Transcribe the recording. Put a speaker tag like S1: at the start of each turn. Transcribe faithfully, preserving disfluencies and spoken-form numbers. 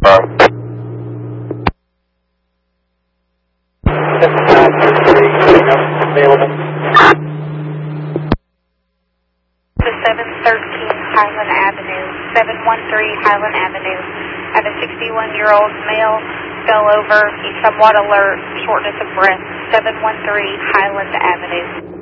S1: Available.
S2: To seven thirteen Highland Avenue, seven one three Highland Avenue. I have a sixty-one-year-old male, fell over, he's somewhat alert, shortness of breath, seven one three Highland Avenue.